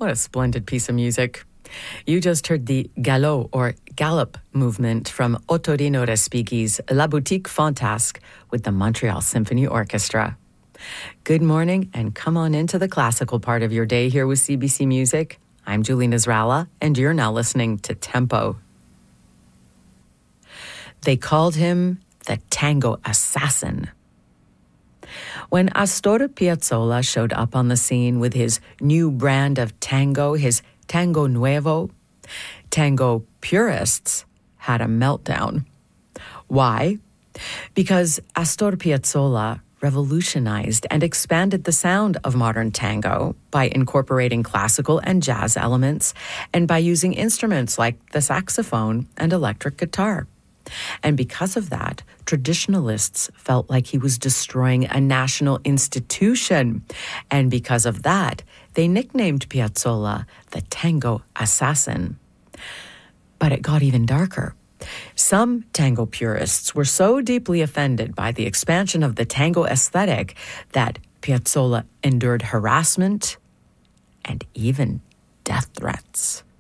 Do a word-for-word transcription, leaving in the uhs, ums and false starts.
What a splendid piece of music. You just heard the galop or gallop movement from Ottorino Respighi's La Boutique Fantasque with the Montreal Symphony Orchestra. Good morning and come on into the classical part of your day here with C B C Music. I'm Julie Nasrallah and you're now listening to Tempo. They called him the Tango Assassin. When Astor Piazzolla showed up on the scene with his new brand of tango, his Tango Nuevo, tango purists had a meltdown. Why? Because Astor Piazzolla revolutionized and expanded the sound of modern tango by incorporating classical and jazz elements and by using instruments like the saxophone and electric guitar. And because of that, traditionalists felt like he was destroying a national institution. And because of that, they nicknamed Piazzolla the Tango Assassin. But it got even darker. Some tango purists were so deeply offended by the expansion of the tango aesthetic that Piazzolla endured harassment and even death threats.